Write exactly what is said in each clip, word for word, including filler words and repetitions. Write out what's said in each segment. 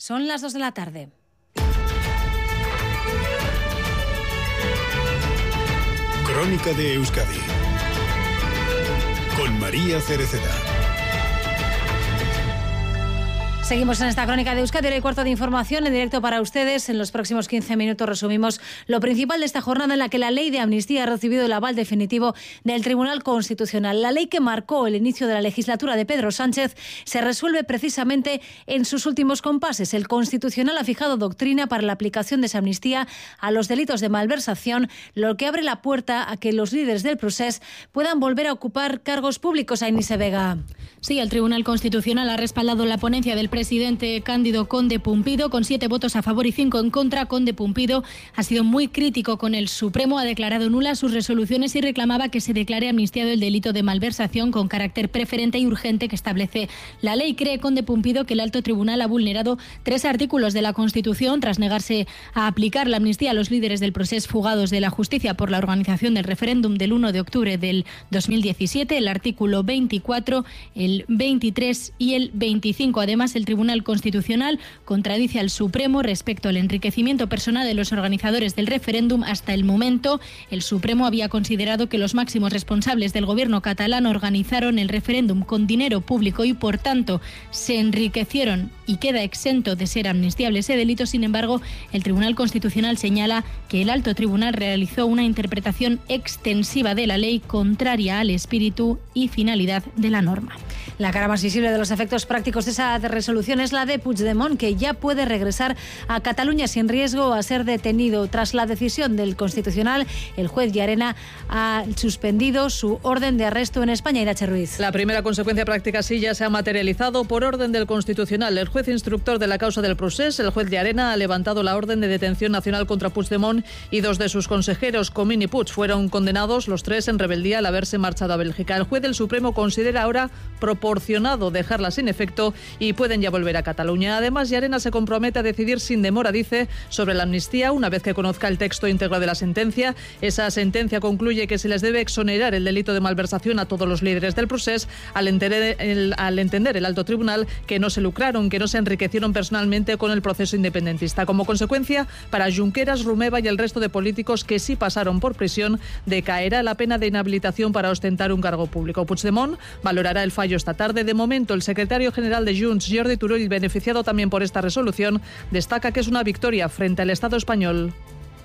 Son las dos de la tarde. Crónica de Euskadi con María Cereceda. Seguimos en esta crónica de Euskadi, hora y cuarto de información en directo para ustedes. En los próximos quince minutos resumimos lo principal de esta jornada en la que la ley de amnistía ha recibido el aval definitivo del Tribunal Constitucional. La ley que marcó el inicio de la legislatura de Pedro Sánchez se resuelve precisamente en sus últimos compases. El Constitucional ha fijado doctrina para la aplicación de esa amnistía a los delitos de malversación, lo que abre la puerta a que los líderes del procés puedan volver a ocupar cargos públicos. Ainise Vega. Sí, el Tribunal Constitucional ha respaldado la ponencia del presidente Cándido Conde Pumpido con siete votos a favor y cinco en contra. Conde Pumpido ha sido muy crítico con el Supremo, ha declarado nulas sus resoluciones y reclamaba que se declare amnistiado el delito de malversación con carácter preferente y urgente que establece la ley. Cree Conde Pumpido que el alto tribunal ha vulnerado tres artículos de la Constitución tras negarse a aplicar la amnistía a los líderes del procés fugados de la justicia por la organización del referéndum del uno de octubre del dos mil diecisiete, el artículo veinticuatro, el veintitrés y el veinticinco. Además, el Tribunal Constitucional contradice al Supremo respecto al enriquecimiento personal de los organizadores del referéndum. Hasta el momento, el Supremo había considerado que los máximos responsables del gobierno catalán organizaron el referéndum con dinero público y, por tanto, se enriquecieron y queda exento de ser amnistiable ese delito. Sin embargo, el Tribunal Constitucional señala que el alto tribunal realizó una interpretación extensiva de la ley contraria al espíritu y finalidad de la norma. La cara más visible de los efectos prácticos de esa resolución es la de Puigdemont, que ya puede regresar a Cataluña sin riesgo a ser detenido. Tras la decisión del Constitucional, el juez Llarena ha suspendido su orden de arresto en España. Irache Ruiz. La primera consecuencia práctica sí ya se ha materializado por orden del Constitucional. El juez instructor de la causa del procés, el juez Llarena, ha levantado la orden de detención nacional contra Puigdemont y dos de sus consejeros, Comín y Puig, fueron condenados los tres en rebeldía al haberse marchado a Bélgica. El juez del Supremo considera ahora proporcionado dejarla sin efecto y pueden ya volver a Cataluña. Además, Llarena se compromete a decidir sin demora, dice, sobre la amnistía una vez que conozca el texto íntegro de la sentencia. Esa sentencia concluye que se les debe exonerar el delito de malversación a todos los líderes del procés, al entender el, al entender el alto tribunal que no se lucraron, que no se enriquecieron personalmente con el proceso independentista. Como consecuencia, para Junqueras, Rumeva y el resto de políticos que sí pasaron por prisión, decaerá la pena de inhabilitación para ostentar un cargo público. Puigdemont valorará el fallo esta tarde. De momento, el secretario general de Junts, Jordi Turull, beneficiado también por esta resolución, destaca que es una victoria frente al Estado español.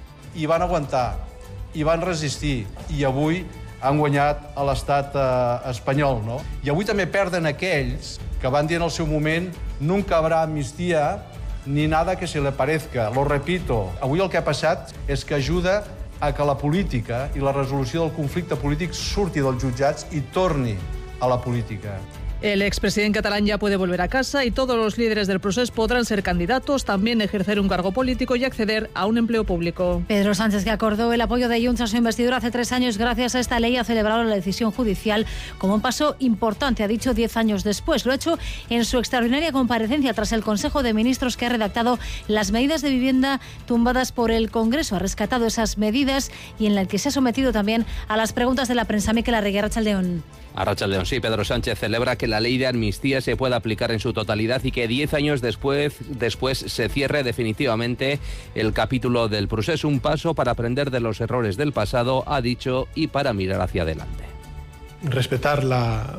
I van aguantar, i van resistir, i avui han guanyat a l'estat eh, espanyol, no? I avui també perden aquells que van dir en el seu moment nunca habrá amnistía ni nada que se le parezca. Lo repito, avui el que ha passat és que ajuda a que la política i la resolució del conflicte polític surti dels jutjats i torni a la política. El expresidente catalán ya puede volver a casa y todos los líderes del proceso podrán ser candidatos, también ejercer un cargo político y acceder a un empleo público. Pedro Sánchez, que acordó el apoyo de Junts a su investidura hace tres años gracias a esta ley, ha celebrado la decisión judicial como un paso importante, ha dicho diez años después. Lo ha hecho en su extraordinaria comparecencia tras el Consejo de Ministros que ha redactado las medidas de vivienda tumbadas por el Congreso. Ha rescatado esas medidas y en la que se ha sometido también a las preguntas de la prensa. Mikel Arregui, Arratsaldeon. Arratsaldeon, sí, Pedro Sánchez celebra que la ley de amnistía se pueda aplicar en su totalidad y que diez años después, después se cierre definitivamente el capítulo del proceso. Un paso para aprender de los errores del pasado, ha dicho, y para mirar hacia adelante. Respetar la,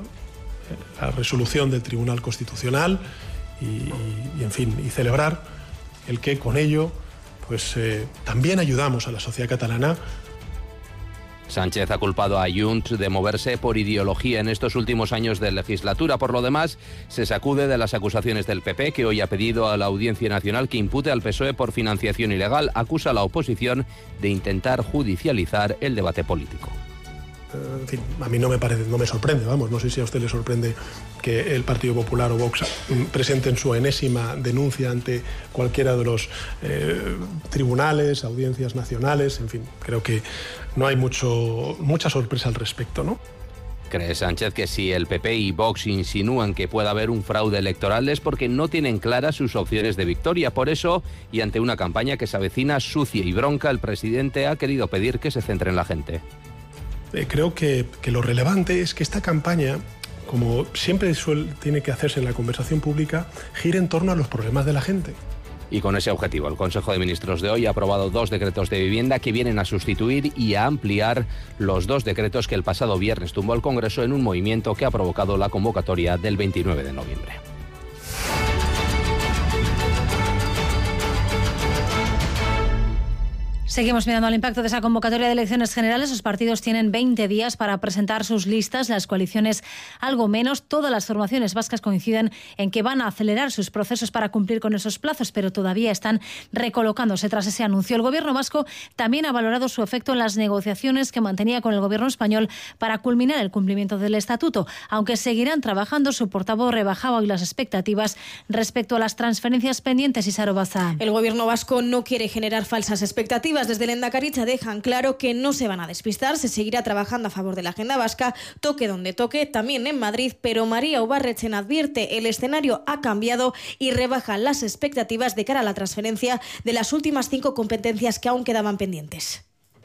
la resolución del Tribunal Constitucional y, y, en fin, y celebrar el que con ello pues, eh, también ayudamos a la sociedad catalana. Sánchez ha culpado a Junts de moverse por ideología en estos últimos años de legislatura. Por lo demás, se sacude de las acusaciones del P P, que hoy ha pedido a la Audiencia Nacional que impute al P S O E por financiación ilegal. Acusa a la oposición de intentar judicializar el debate político. En fin, a mí no me parece, no me sorprende, vamos, no sé si a usted le sorprende que el Partido Popular o Vox presenten su enésima denuncia ante cualquiera de los eh, tribunales, audiencias nacionales, en fin, creo que no hay mucho, mucha sorpresa al respecto, ¿no? Cree Sánchez que si el P P y Vox insinúan que pueda haber un fraude electoral es porque no tienen claras sus opciones de victoria. Por eso, y ante una campaña que se avecina sucia y bronca, el presidente ha querido pedir que se centre en la gente. Eh, creo que, que lo relevante es que esta campaña como siempre suele, tiene que hacerse en la conversación pública, gire en torno a los problemas de la gente. Y con ese objetivo, el Consejo de Ministros de hoy ha aprobado dos decretos de vivienda que vienen a sustituir y a ampliar los dos decretos que el pasado viernes tumbó el Congreso en un movimiento que ha provocado la convocatoria del veintinueve de noviembre. Seguimos mirando al impacto de esa convocatoria de elecciones generales. Los partidos tienen veinte días para presentar sus listas, las coaliciones algo menos. Todas las formaciones vascas coinciden en que van a acelerar sus procesos para cumplir con esos plazos, pero todavía están recolocándose tras ese anuncio. El Gobierno vasco también ha valorado su efecto en las negociaciones que mantenía con el Gobierno español para culminar el cumplimiento del Estatuto. Aunque seguirán trabajando, su portavoz rebajaba hoy las expectativas respecto a las transferencias pendientes. Y Sarobaza. El Gobierno vasco no quiere generar falsas expectativas. Desde Lehendakaritza dejan claro que no se van a despistar, se seguirá trabajando a favor de la agenda vasca, toque donde toque, también en Madrid, pero María Ubarretxen advierte el escenario ha cambiado y rebaja las expectativas de cara a la transferencia de las últimas cinco competencias que aún quedaban pendientes.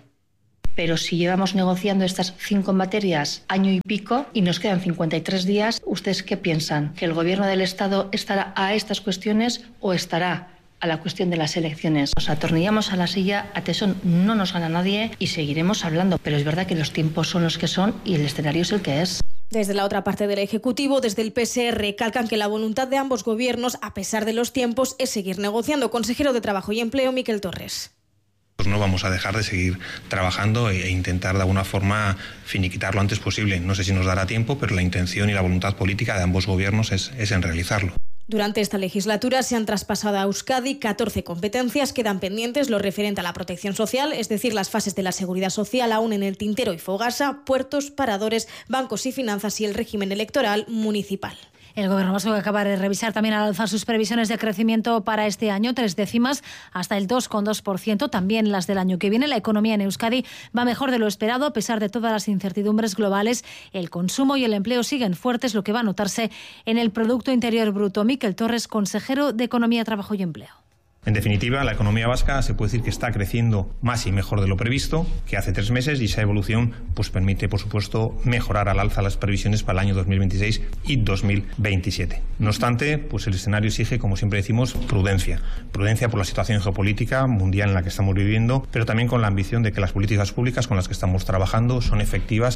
Pero si llevamos negociando estas cinco materias año y pico y nos quedan cincuenta y tres días, ¿ustedes qué piensan? ¿Que el Gobierno del Estado estará a estas cuestiones o estará a la cuestión de las elecciones? Nos atornillamos a la silla, a tesón no nos gana nadie y seguiremos hablando. Pero es verdad que los tiempos son los que son y el escenario es el que es. Desde la otra parte del Ejecutivo, desde el P S E, recalcan que la voluntad de ambos gobiernos, a pesar de los tiempos, es seguir negociando. Consejero de Trabajo y Empleo, Miquel Torres. Pues no vamos a dejar de seguir trabajando e intentar de alguna forma finiquitar lo antes posible. No sé si nos dará tiempo, pero la intención y la voluntad política de ambos gobiernos es, es en realizarlo. Durante esta legislatura se han traspasado a Euskadi catorce competencias, quedan pendientes lo referente a la protección social, es decir, las fases de la seguridad social aún en el tintero y Fogasa, puertos, paradores, bancos y finanzas y el régimen electoral municipal. El Gobierno vasco acaba de revisar también al alzar sus previsiones de crecimiento para este año, tres décimas, hasta el dos coma dos por ciento, también las del año que viene. La economía en Euskadi va mejor de lo esperado, a pesar de todas las incertidumbres globales. El consumo y el empleo siguen fuertes, lo que va a notarse en el Producto Interior Bruto. Miquel Torres, consejero de Economía, Trabajo y Empleo. En definitiva, la economía vasca se puede decir que está creciendo más y mejor de lo previsto, que hace tres meses, y esa evolución pues permite, por supuesto, mejorar al alza las previsiones para el año dos mil veintiséis y dos mil veintisiete. No obstante, pues el escenario exige, como siempre decimos, prudencia. Prudencia por la situación geopolítica mundial en la que estamos viviendo, pero también con la ambición de que las políticas públicas con las que estamos trabajando son efectivas.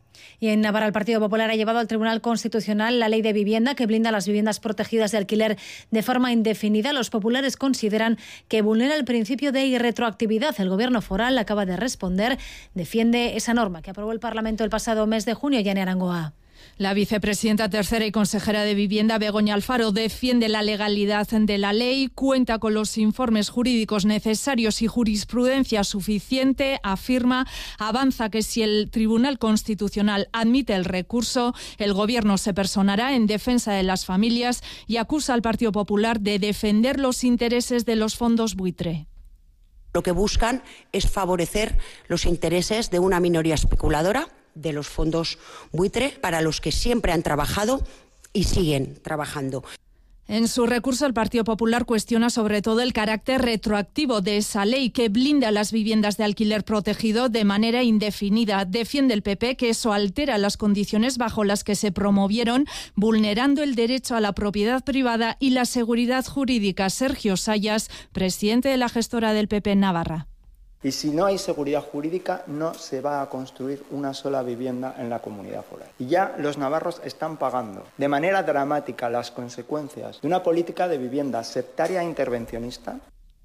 Y en Navarra el Partido Popular ha llevado al Tribunal Constitucional la ley de vivienda que blinda las viviendas protegidas de alquiler de forma indefinida. Los populares consideran que vulnera el principio de irretroactividad. El Gobierno foral acaba de responder, defiende esa norma que aprobó el Parlamento el pasado mes de junio. Yane Arangoa. La vicepresidenta tercera y consejera de Vivienda, Begoña Alfaro, defiende la legalidad de la ley, cuenta con los informes jurídicos necesarios y jurisprudencia suficiente, afirma, avanza que si el Tribunal Constitucional admite el recurso, el Gobierno se personará en defensa de las familias y acusa al Partido Popular de defender los intereses de los fondos buitre. Lo que buscan es favorecer los intereses de una minoría especuladora, de los fondos buitre, para los que siempre han trabajado y siguen trabajando. En su recurso, el Partido Popular cuestiona sobre todo el carácter retroactivo de esa ley que blinda las viviendas de alquiler protegido de manera indefinida. Defiende el P P que eso altera las condiciones bajo las que se promovieron, vulnerando el derecho a la propiedad privada y la seguridad jurídica. Sergio Sayas, presidente de la gestora del P P en Navarra. Y si no hay seguridad jurídica, no se va a construir una sola vivienda en la comunidad foral. Y ya los navarros están pagando de manera dramática las consecuencias de una política de vivienda sectaria e intervencionista.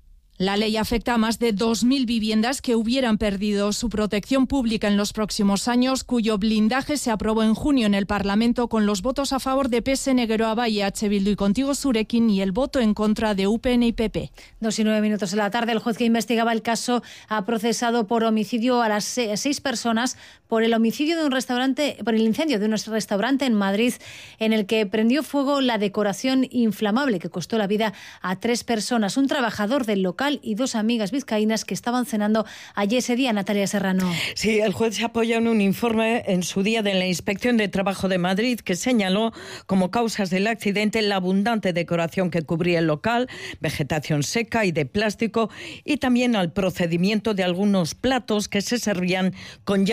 La ley afecta a más de dos mil viviendas que hubieran perdido su protección pública en los próximos años, cuyo blindaje se aprobó en junio en el Parlamento con los votos a favor de P S N, Geroa y H. Bildu y Contigo Zurekin y el voto en contra de U P N y P P. Dos y nueve minutos de la tarde, el juez que investigaba el caso ha procesado por homicidio a las seis personas por el homicidio de un restaurante, por el incendio de un restaurante en Madrid, en el que prendió fuego la decoración inflamable que costó la vida a tres personas, un trabajador del local y dos amigas vizcaínas que estaban cenando allí ese día. Natalia Serrano. Sí, el juez se apoya en un informe en su día de la Inspección de Trabajo de Madrid que señaló como causas del accidente la abundante decoración que cubría el local, vegetación seca y de plástico, y también al procedimiento de algunos platos que se servían con llama viva.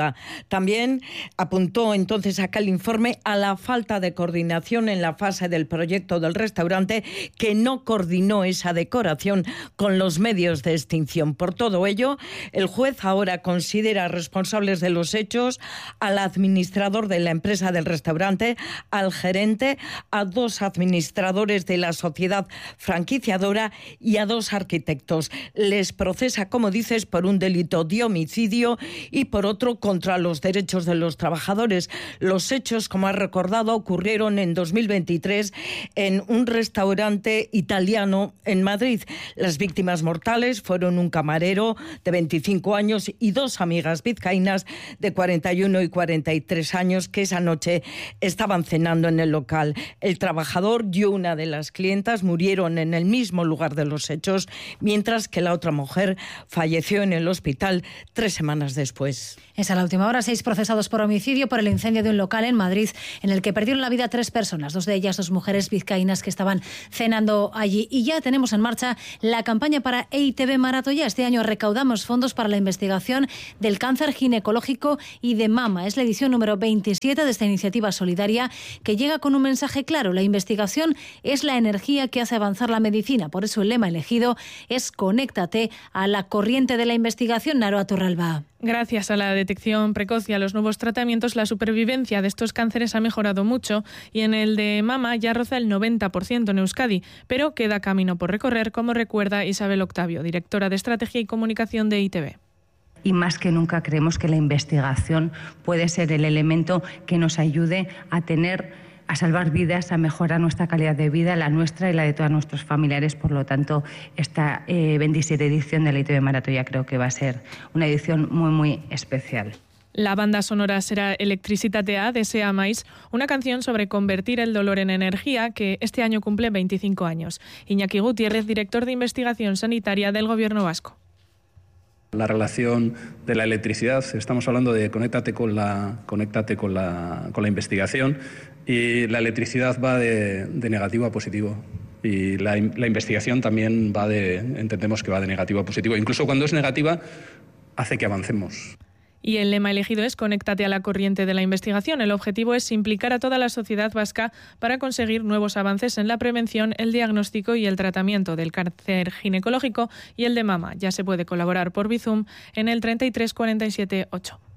duda. También apuntó entonces aquel informe a la falta de coordinación en la fase del proyecto del restaurante, que no coordinó esa decoración con los medios de extinción. Por todo ello, el juez ahora considera responsables de los hechos al administrador de la empresa del restaurante, al gerente, a dos administradores de la sociedad franquiciadora y a dos arquitectos. Les procesa, como dices, por un delito de homicidio y por otro contra los derechos de los trabajadores. Los hechos, como ha recordado, ocurrieron en dos mil veintitrés en un restaurante italiano en Madrid. Las víctimas mortales fueron un camarero de veinticinco años y dos amigas vizcaínas de cuarenta y uno y cuarenta y tres años que esa noche estaban cenando en el local. El trabajador y una de las clientas murieron en el mismo lugar de los hechos, mientras que la otra mujer falleció en el hospital tres semanas después. Es a la última hora, seis procesados por homicidio por el incendio de un local en Madrid en el que perdieron la vida tres personas, dos de ellas dos mujeres vizcaínas que estaban cenando allí. Y ya tenemos en marcha la campaña para E I T B Maratoya. Este año recaudamos fondos para la investigación del cáncer ginecológico y de mama. Es la edición número veintisiete de esta iniciativa solidaria que llega con un mensaje claro. La investigación es la energía que hace avanzar la medicina. Por eso el lema elegido es Conéctate a la corriente de la investigación. Naroa Torralba. Gracias a la detección precoz y a los nuevos tratamientos, la supervivencia de estos cánceres ha mejorado mucho y en el de mama ya roza el noventa por ciento en Euskadi, pero queda camino por recorrer, como recuerda Isabel Octavio, directora de Estrategia y Comunicación de E I T B. Y más que nunca creemos que la investigación puede ser el elemento que nos ayude a tener, a salvar vidas, a mejorar nuestra calidad de vida, la nuestra y la de todos nuestros familiares. Por lo tanto, esta eh, veintisiete edición de la E I T B Maratoya creo que va a ser una edición muy, muy especial. La banda sonora será Electricitatea de Sea Mais, una canción sobre convertir el dolor en energía que este año cumple veinticinco años. Iñaki Gutiérrez, director de Investigación Sanitaria del Gobierno vasco. La relación de la electricidad, estamos hablando de conéctate con la, conéctate con la, con la investigación, y la electricidad va de, de negativo a positivo. Y la, la investigación también va de, entendemos que va de negativo a positivo. Incluso cuando es negativa, hace que avancemos. Y el lema elegido es Conéctate a la corriente de la investigación. El objetivo es implicar a toda la sociedad vasca para conseguir nuevos avances en la prevención, el diagnóstico y el tratamiento del cáncer ginecológico y el de mama. Ya se puede colaborar por Bizum en el treinta y tres cuarenta y siete ocho.